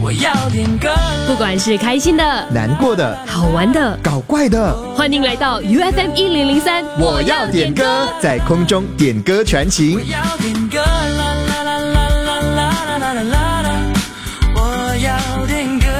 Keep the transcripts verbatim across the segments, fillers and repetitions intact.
我要点歌， 不管是开心的、 难过的、 好玩的、 搞怪的， 欢迎来到 U F M 一零零三， 我要点歌，在空中点歌传情。 我要点歌，啦啦啦啦啦啦啦啦啦啦，我要点歌，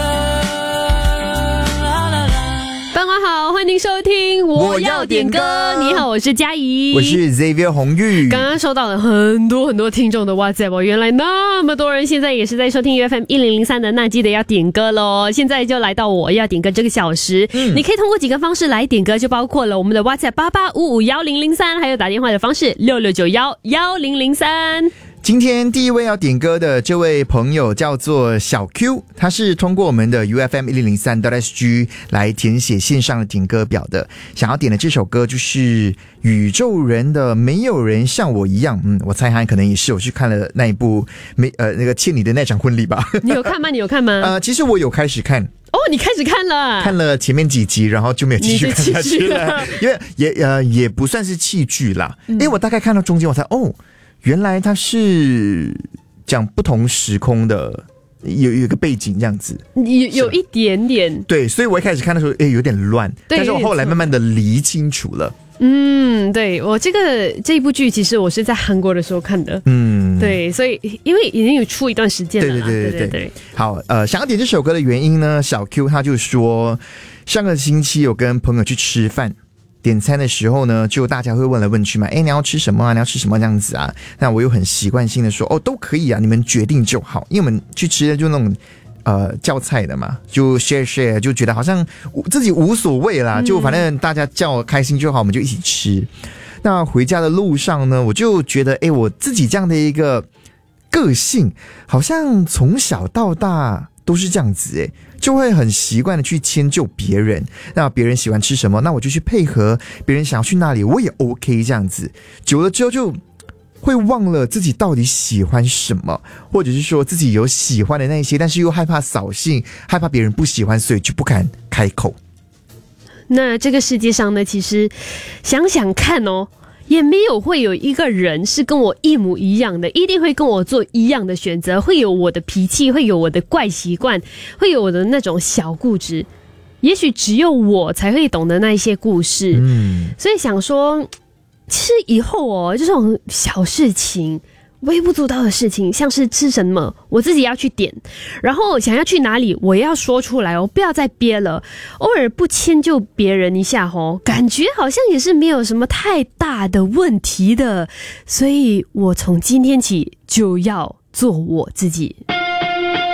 啦啦啦。 傍晚好，欢迎收听我要点歌。你好，我是佳怡， 我是 Xavier 红玉。 刚刚收到了很多很多听众的 WhatsApp 哦，原来那么多人现在也是在收听 U F M 一零零三的，那记得要点歌咯。现在就来到我要点歌这个小时，嗯、你可以通过几个方式来点歌，就包括了我们的 WhatsApp 八八五五一零零三，还有打电话的方式六六九一一零零三。 今天第一位要点歌的这位朋友叫做小 Q， 他是通过我们的 U F M 一零零三 S G 来填写线上的点歌表的，想要点的这首歌就是宇宙人的没有人像我一样。嗯，我猜他可能也是有去看了那一部没呃那个倩妮的那场婚礼吧。 你有看吗？你有看吗？ 呃，其实我有开始看。 哦，你开始看了，看了前面几集，然后就没有继续看下去了，因为也呃也不算是弃剧啦。因为、嗯、我大概看到中间，我才哦。原来它是讲不同时空的，有有一个背景这样子， 有有一点点对，所以我一开始看的时候，哎，有点乱，但是我后来慢慢的理清楚了。 嗯，对，我这个这一部剧其实我是在韩国的时候看的，嗯，对，所以因为已经有出一段时间了啦， 对对对对 对, 对, 对。好，呃，想要点这首歌的原因呢，小 Q 他就说，上个星期有跟朋友去吃饭。点餐的时候呢，就大家会问来问去嘛，哎，你要吃什么啊？你要吃什么这样子啊？那我又很习惯性的说，哦，都可以啊，你们决定就好，因为我们去吃的就那种呃叫菜的嘛，就 share share， 就觉得好像自己无所谓啦，就反正大家叫开心就好，我们就一起吃。那回家的路上呢，我就觉得，哎，我自己这样的一个个性，好像从小到大都是这样子，哎。就会很习惯的去迁就别人，那别人喜欢吃什么，那我就去配合别人想要去哪里，我也 OK 这样子。久了之后就会忘了自己到底喜欢什么，或者是说自己有喜欢的那些，但是又害怕扫兴，害怕别人不喜欢，所以就不敢开口。 那这个世界上呢，其实想想看哦，也没有会有一个人是跟我一模一样的，一定会跟我做一样的选择，会有我的脾气，会有我的怪习惯，会有我的那种小固执，也许只有我才会懂得那一些故事。嗯，所以想说，其实以后哦，这种小事情，微不足道的事情，像是吃什么，我自己要去点，然后想要去哪里，我要说出来哦，不要再憋了。偶尔不迁就别人一下哦，感觉好像也是没有什么太大的问题的。所以我从今天起就要做我自己。